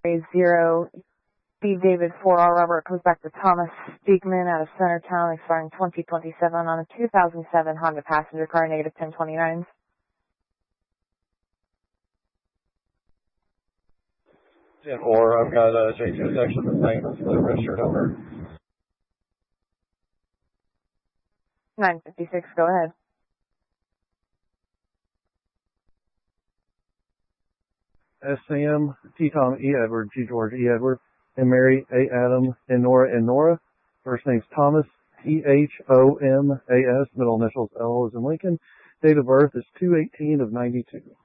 0, B. David 4R Robert comes back to Thomas Steekman out of Centertown, expiring 2027 on a 2007 Honda passenger car, negative 1029. Or I've got J2 section of maintenance for the registered owner. 956, go ahead. SCM, T. Tom E. Edward, G. George E. Edward, and Mary A. Adam, and Nora. First name's Thomas, Thomas, middle initials L as in Lincoln. Date of birth is 2/18 of 92.